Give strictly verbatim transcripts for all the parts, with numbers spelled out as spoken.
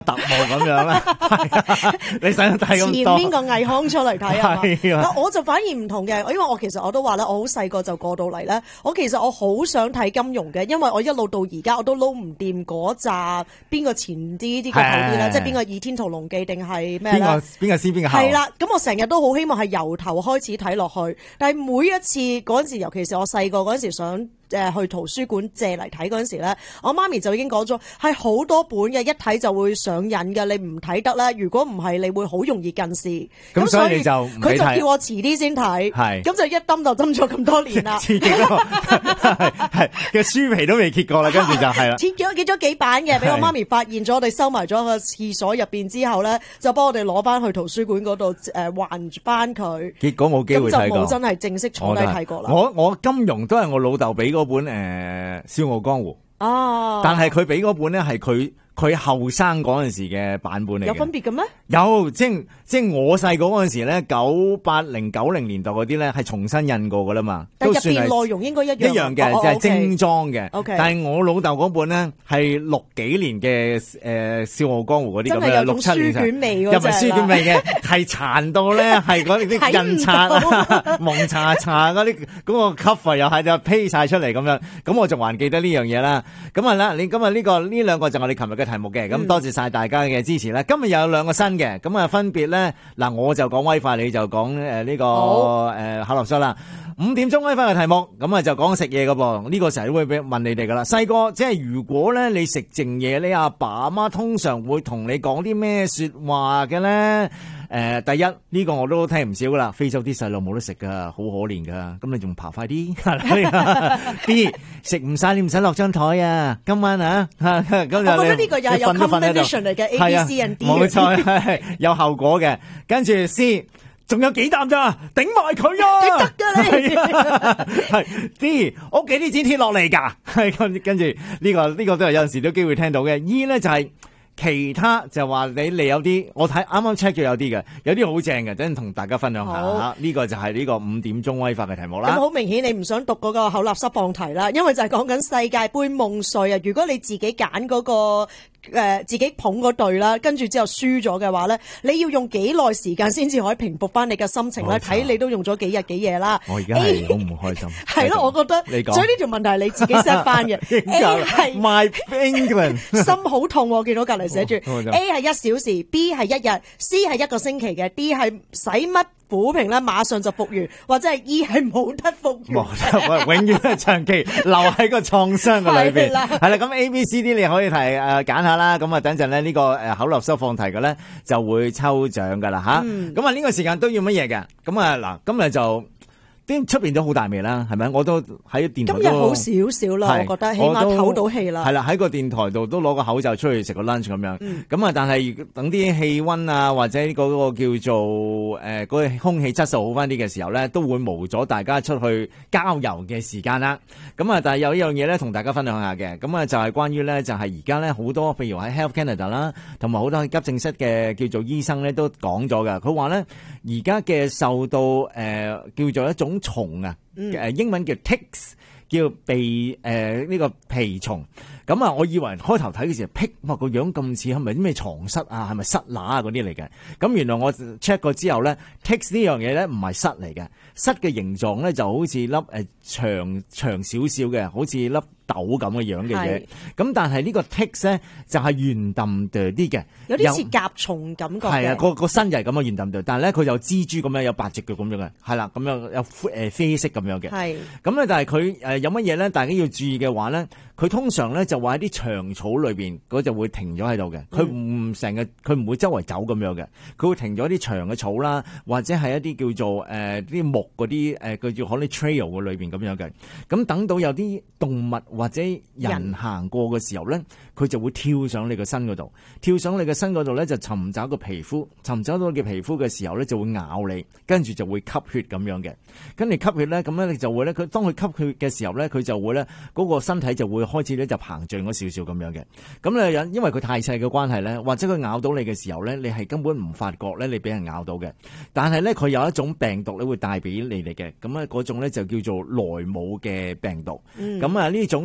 特務咁樣啦。你想睇咁多？ 前邊個倪匡出嚟睇啊？ 係啊， 我就反而唔同嘅，因為我其實我都話咧，我好細個就過到嚟咧。我其實我好想睇金庸嘅，因為我一路到而家我都撈唔掂嗰扎邊個前啲，啲個後啲咧，即係邊個《倚天屠龍記》定係咩咧？ 邊個邊個先邊個後？ 係啦，咁我成日都好希望係由頭開始睇落去，但係每一次嗰陣時，尤其是我細個嗰陣時想誒去圖書館借嚟睇嗰陣時咧，我媽咪就已經講咗係好多本嘅，一睇就會上癮嘅，你唔睇得啦。如果唔係，你會好容易近視。 咁所以你就佢就叫我遲啲先睇， 係咁就一抌就抌咗咁多年啦。 刺激咯，係係嘅書皮都未揭過啦，跟住就係啦。 揭咗揭咗幾版嘅，俾我媽咪發現咗，我哋收埋咗個廁所入邊之後咧，就幫我哋攞翻去圖書館嗰度誒還翻佢。 結果冇機會睇過， 咁就冇真係正式坐低睇過啦。 我我金庸都係我老豆俾嗰本誒《笑傲江湖》， 哦， 但係佢俾嗰本咧係佢佢後生嗰陣時嘅版本嚟嘅。 有分別嘅咩？ 有，即係即係我細個嗰陣時咧，九八零九零年代嗰啲咧係重新印過噶啦嘛， 但入都算係邊內容應該一樣一樣嘅， 哦就係精裝嘅。 OK 但係我老豆嗰本咧係六幾年嘅誒《笑傲江湖》嗰啲咁嘅， 真係有種六七年書卷味嗰隻啦又唔係書卷味嘅，係殘到咧係嗰啲啲印刷啊、蒙查查嗰啲嗰個 cover 又係就披晒出嚟咁樣，咁我仲還記得呢樣嘢啦。咁啊啦，你今日呢個呢兩個就係我哋琴日嘅題目嘅，咁多謝晒大家嘅支持啦。今日又有兩個新嘅，咁啊分別咧嗱，我就講威化，你就講誒呢個誒考立室啦。五點鐘威化嘅題目，咁啊就講食嘢噶噃，呢個成日都會俾問你哋噶啦。細個即係如果咧你食剩嘢，你阿爸阿媽通常會同你講啲咩說話嘅咧？誒、呃，第一呢、呢個我都聽唔少噶啦，非洲啲細路冇得食噶，好可憐噶，咁你仲爬快啲。B 食唔晒你唔使落張台啊，今晚啊，咁就我覺得呢個又係有 combination 嚟嘅 A B C and D 冇錯，係有後果嘅。跟住 C。仲有幾啖咋？頂埋佢啊！ 得㗎你係 D 屋企啲錢貼落嚟㗎，係跟跟住呢個呢個都係有陣時都機會聽到嘅。E 咧就係其他就話你你有啲我睇啱啱 check 咗有啲嘅，有啲好正嘅，等陣同大家分享下嚇。呢個就係呢個五點鐘威化嘅題目啦。 咁好明顯你唔想讀嗰個口立濕放題啦，因為就係講緊世界盃夢碎啊！如果你自己揀嗰個。誒、呃，自己捧嗰隊啦，跟住之後輸咗嘅話咧，你要用幾耐時間先至可以平復翻你嘅心情咧？睇你都用咗幾日幾夜啦。 我而家係好唔開心。 係咯，我覺得。 你講。 所以呢條問題係你自己 set 翻嘅。A 係 My England， 心好痛喎！見到隔離寫住 A 係一小時，B 係一日，C 係一個星期嘅，D 係使乜撫平咧，馬上就復原，或者係 E 係冇得復原。 冇得，永遠都係長期留喺個創傷嘅裏邊。係啦，咁 A、B、C、D 你可以提誒揀下啦。咁啊，等陣咧呢個誒口立濕放題嘅咧就會抽獎噶啦吓。咁啊呢個時間都要乜嘢嘅？咁啊嗱，今日就。啲出邊都好大味啦，係咪？我都喺電台都今日好少少啦，我覺得起碼唞到氣啦。 係啦，喺個電台度都攞個口罩出去食個 lunch 咁樣。咁、嗯、啊，但係等啲氣溫啊，或者嗰個叫做誒嗰、呃嗰個空氣質素好翻啲嘅時候咧，都會無咗大家出去郊遊嘅時間啦。咁啊，但係有一樣嘢咧，同大家分享下嘅。咁啊，就係關於咧，就係而家咧好多，譬如喺 Health Canada 啦，同埋好多急症室嘅叫做醫生咧，都講咗㗎。佢話咧，而家嘅受到誒、呃、叫做一種蟲啊，誒英文叫 ticks， 叫鼻誒呢個蜱蟲。咁啊，我以為開頭睇嘅時候，霹哇個樣咁似係咪啲咩床蝨啊，係咪蝨乸啊嗰啲嚟嘅？咁原來我 check 過之後咧 ticks 呢樣嘢咧唔係蝨嚟嘅，蝨嘅形狀咧就好似粒誒長長少少嘅，好似粒豆咁嘅樣嘅嘢。咁但係呢個 ticks 咧就係圓揼哚啲嘅， 有啲似甲蟲感覺嘅。係啊，個個身就係咁嘅圓揼哚，但係咧佢有蜘蛛咁樣，有八隻腳咁樣嘅，係啦，咁樣有誒啡色咁樣嘅。係。咁咧，但係佢誒有乜嘢咧？大家要注意嘅話咧，佢通常咧就話喺啲長草裏邊，佢就會停咗喺度嘅。佢唔成日，佢唔會周圍走咁樣嘅。佢會停咗啲長嘅草啦，或者係一啲叫做誒啲、呃、木嗰啲誒，佢叫可能 trail 嘅裏邊咁樣嘅。咁等到有啲動物或者人行過嘅時候咧，佢就會跳上你個身嗰度，跳上你個身嗰度咧就尋找個皮膚，尋找到嘅皮膚嘅時候咧就會咬你，跟住就會吸血咁樣嘅。跟住吸血咧，咁咧你就會咧，佢當佢吸血嘅時候咧，佢就會咧嗰個身體就會開始咧就膨脹咗少少咁樣嘅。咁咧因為佢太細嘅關係咧，或者佢咬到你嘅時候咧，你係根本唔發覺咧你俾人咬到嘅。但係咧佢有一種病毒咧會帶俾你哋嘅，咁咧嗰種咧就叫做萊姆嘅病毒。咁啊呢種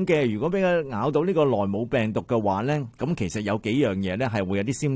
嘅，如果俾佢咬到呢個內母病毒嘅話咧，咁其實有幾樣嘢咧係會有啲先